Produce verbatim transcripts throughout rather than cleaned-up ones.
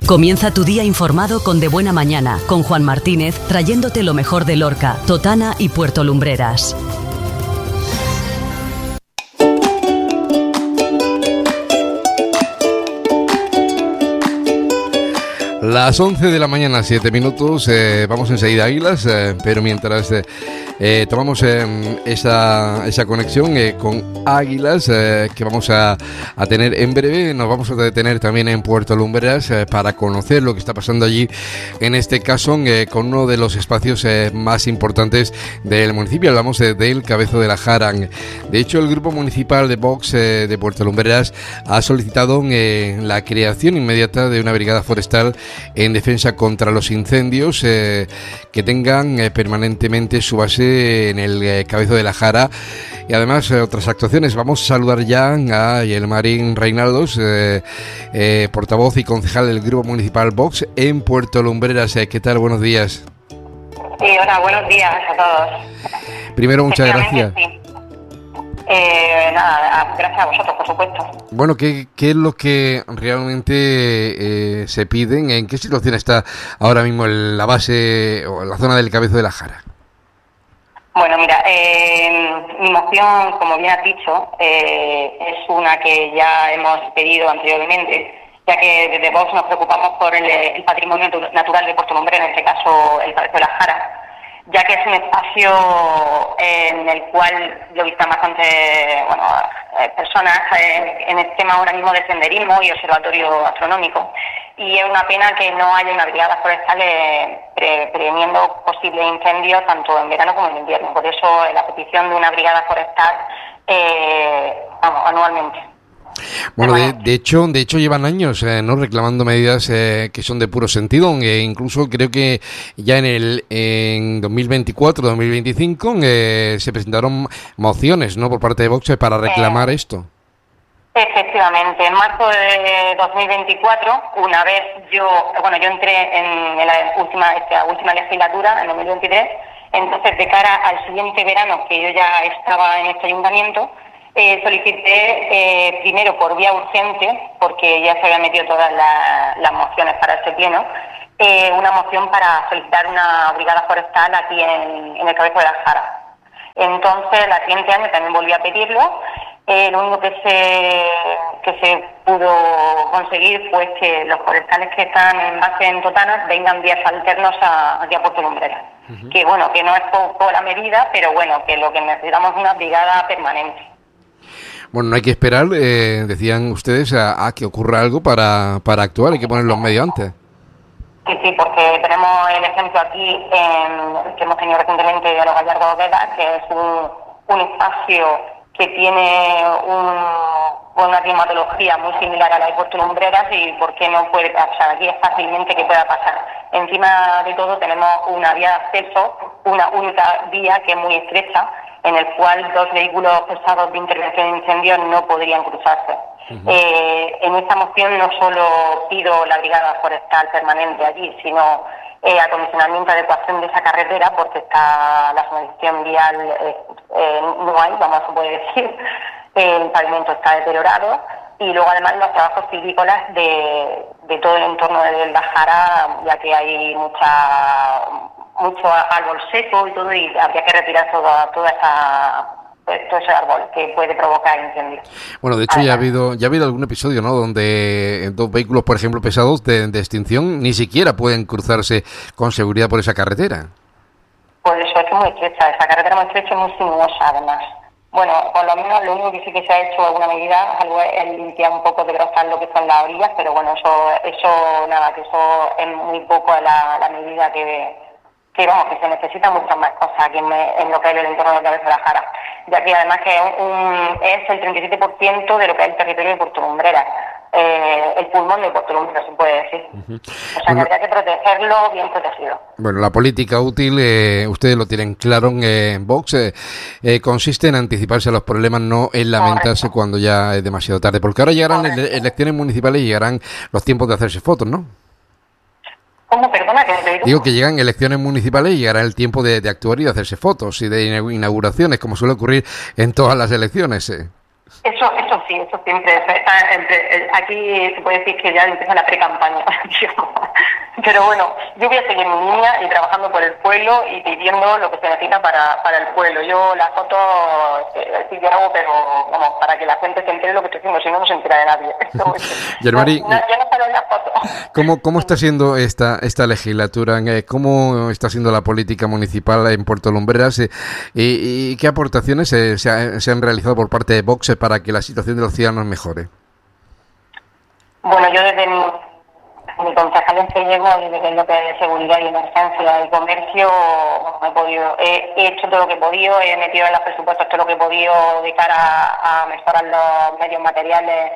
Comienza tu día informado con De Buena Mañana, con Juan Martínez, trayéndote lo mejor de Lorca, Totana y Puerto Lumbreras. Las once de la mañana, siete minutos, eh, vamos enseguida a Águilas, eh, pero mientras eh, eh, tomamos eh, esa, esa conexión eh, con Águilas eh, que vamos a, a tener en breve, nos vamos a detener también en Puerto Lumbreras eh, para conocer lo que está pasando allí, en este caso eh, con uno de los espacios eh, más importantes del municipio. Hablamos eh, del Cabezo de la Jara. De hecho, el Grupo Municipal de Vox eh, de Puerto Lumbreras ha solicitado eh, la creación inmediata de una brigada forestal en defensa contra los incendios eh, que tengan eh, permanentemente su base en el eh, Cabezo de la Jara, y además eh, otras actuaciones. Vamos a saludar ya a Yelmarín Reinaldos, eh, eh, portavoz y concejal del Grupo Municipal Vox en Puerto Lumbreras. Eh, ¿Qué tal? Buenos días. Sí, hola, buenos días a todos. Primero, muchas gracias. Sí. Eh, nada, gracias a vosotros, por supuesto. Bueno, ¿qué, qué es lo que realmente eh, se piden? ¿En qué situación está ahora mismo el, la base o la zona del Cabezo de la Jara? Bueno, mira, eh, mi moción, como bien has dicho, eh, es una que ya hemos pedido anteriormente, ya que desde Vox nos preocupamos por el, el patrimonio natural de Puerto Lumbreras, en este caso el Cabezo de la Jara, ya que es un espacio en el cual lo visitan bastante bueno, personas en el tema ahora mismo de senderismo y observatorio astronómico, y es una pena que no haya una brigada forestal pre preveniendo posibles incendios tanto en verano como en invierno. Por eso la petición de una brigada forestal eh, vamos, anualmente. Bueno, de, de hecho, de hecho llevan años eh, no reclamando medidas eh, que son de puro sentido, e incluso creo que ya en el en dos mil veinticuatro, dos mil veinticinco eh, se presentaron mociones, ¿no?, por parte de Vox para reclamar eh, esto. Efectivamente, en marzo de dos mil veinticuatro, una vez yo, bueno, yo entré en, en la última esta última legislatura, en dos mil veintitrés, entonces de cara al siguiente verano que yo ya estaba en este ayuntamiento, Eh, solicité eh, primero por vía urgente, porque ya se habían metido todas la, las mociones para este pleno, eh, una moción para solicitar una brigada forestal aquí en, en el Cabezo de la Jara. Entonces, el siguiente año también volví a pedirlo. Eh, lo único que se que se pudo conseguir fue que los forestales que están en base en Totana vengan días alternos a, aquí a Puerto Lumbreras. Uh-huh. Que bueno, que no es poco la medida, pero bueno, que lo que necesitamos es una brigada permanente. Bueno, no hay que esperar, eh, decían ustedes, a, a que ocurra algo para, para actuar, hay que poner los medios antes. Sí, sí, porque tenemos el ejemplo aquí en, que hemos tenido recientemente de los Gallardos Vedas, que es un, un espacio que tiene un, una climatología muy similar a la de Puerto Lumbreras, y por qué no puede pasar. Aquí es fácilmente que pueda pasar. Encima de todo tenemos una vía de acceso, una única vía que es muy estrecha, en el cual dos vehículos pesados de intervención de incendios no podrían cruzarse. Uh-huh. Eh, en esta moción no solo pido la brigada forestal permanente allí, sino eh, acondicionamiento y adecuación de esa carretera, porque está la señalización vial eh, eh, no hay, vamos a poder decir, el pavimento está deteriorado, y luego además los trabajos silvícolas de, de todo el entorno de la Jara, ya que hay mucha mucho árbol seco y todo, y habría que retirar toda, toda esa, todo ese árbol que puede provocar incendios. Bueno, de hecho ya ha habido ya ha habido algún episodio, ¿no?, donde dos vehículos, por ejemplo, pesados de, de extinción ni siquiera pueden cruzarse con seguridad por esa carretera. Pues eso, es que es muy estrecha, esa carretera muy estrecha y muy sinuosa además. Bueno, por lo menos lo único que sí que se ha hecho alguna medida algo es limpiar un poco, de grosar lo que son las orillas, pero bueno, eso eso nada, que eso es muy poco la, la medida que que vamos, que se necesitan muchas más cosas aquí en, en lo que es el entorno del Cabezo de la Jara, ya que además que un, es el treinta y siete por ciento de lo que es el territorio de Puerto Lumbreras, eh, el pulmón de Puerto Lumbreras, se puede decir. Uh-huh. O sea, bueno, que habría que protegerlo bien protegido. Bueno, la política útil, eh, ustedes lo tienen claro eh, en Vox, eh, eh, consiste en anticiparse a los problemas, no en lamentarse Correcto. Cuando ya es demasiado tarde, porque ahora llegarán ele- elecciones municipales y llegarán los tiempos de hacerse fotos, ¿no? ¿Cómo? Perdona, que te digo. Digo que llegan elecciones municipales y llegará el tiempo de, de actuar y de hacerse fotos y de inauguraciones, como suele ocurrir en todas las elecciones. ¿eh? Eso, eso eso sí, eso siempre. Está entre, aquí se puede decir que ya empieza la pre-campaña. Pero bueno, yo voy a seguir mi línea y trabajando por el pueblo y pidiendo lo que se necesita para, para el pueblo. Yo las fotos eh, sí que hago, pero vamos, para que la gente se entere de lo que estoy haciendo, si no, no se entera de nadie. Yermari, no, no, yo no solo en las fotos. ¿Cómo, cómo está siendo esta esta legislatura? ¿Cómo está siendo la política municipal en Puerto Lumbreras? ¿Y, y qué aportaciones se, se, ha, se han realizado por parte de Vox para que la situación de los ciudadanos mejore? Bueno, yo desde mi, mi concejalía que llevo, desde lo que es seguridad y emergencia y comercio, bueno, he, podido, he, he hecho todo lo que he podido, he metido en los presupuestos todo lo que he podido de cara a, a mejorar los medios materiales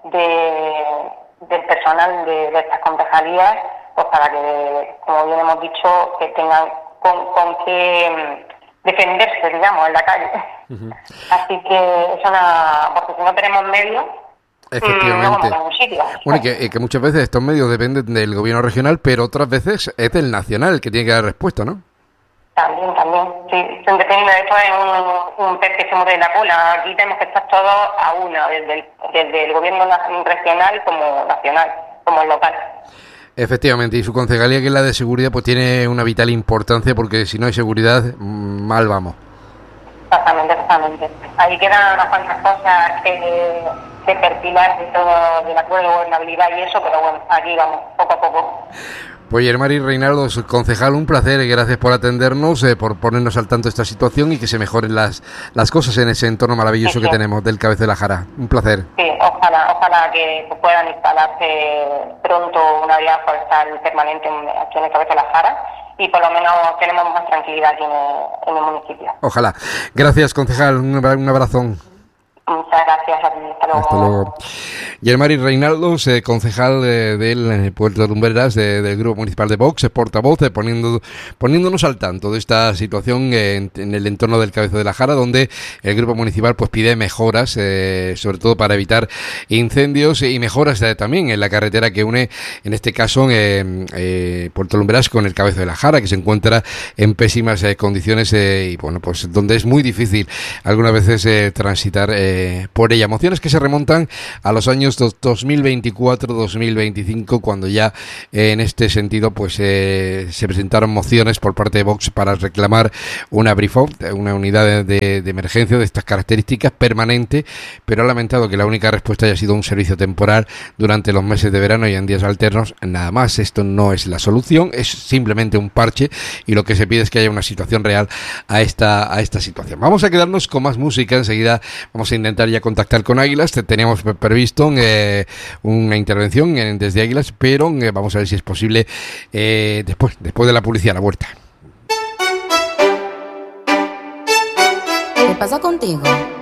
de, del personal de, de estas concejalías, pues para que, como bien hemos dicho, que tengan con, con qué defenderse, digamos, en la calle. Uh-huh. Así que es una... porque si no tenemos medios... Efectivamente. No, bueno, y que, que muchas veces estos medios dependen del gobierno regional, pero otras veces es del nacional el que tiene que dar respuesta, ¿no? También, también, sí. Depende, esto es un, un pez que se mueve la cola. Aquí tenemos que estar todos a una, desde el, desde el gobierno regional como nacional, como local. Efectivamente, y su concejalía, que es la de seguridad, pues tiene una vital importancia, porque si no hay seguridad, mal vamos. Exactamente, exactamente. Ahí quedan unas cuantas cosas que, que perfilar de todo, del acuerdo de gobernabilidad y eso, pero bueno, aquí vamos, poco a poco. Pues Yermari Reinaldo, concejal, un placer, gracias por atendernos, eh, por ponernos al tanto de esta situación y que se mejoren las las cosas en ese entorno maravilloso sí, sí. que tenemos del Cabeza de la Jara. Un placer. Sí, ojalá, ojalá que puedan instalarse pronto una vía forestal permanente aquí en el Cabeza de la Jara y por lo menos tenemos más tranquilidad aquí en el, en el municipio. Ojalá. Gracias, concejal, un, un abrazo. Muchas gracias a ti. Hasta luego. Hasta luego. Yermari Reinaldo, eh, concejal eh, del Puerto de Lumbreras, de, del Grupo Municipal de Vox, eh, portavoz, eh, poniendo, poniéndonos al tanto de esta situación eh, en, en el entorno del Cabeza de la Jara, donde el Grupo Municipal pues pide mejoras, eh, sobre todo para evitar incendios y mejoras eh, también en la carretera que une, en este caso, eh, eh, Puerto Lumbreras con el Cabeza de la Jara, que se encuentra en pésimas eh, condiciones eh, y bueno, pues donde es muy difícil algunas veces eh, transitar eh, por ella. Mociones que se remontan a los años dos mil veinticuatro dos mil veinticinco, cuando ya eh, en este sentido pues eh, se presentaron mociones por parte de Vox para reclamar una BRIFOP, una unidad de, de, de emergencia de estas características permanente, pero ha lamentado que la única respuesta haya sido un servicio temporal durante los meses de verano y en días alternos. Nada más, esto no es la solución, es simplemente un parche y lo que se pide es que haya una situación real a esta, a esta situación. Vamos a quedarnos con más música, enseguida vamos a intentar ya contactar con Águilas, teníamos previsto eh, una intervención en, desde Águilas, pero eh, vamos a ver si es posible eh, después, después de la publicidad, a la vuelta. ¿Qué pasa contigo?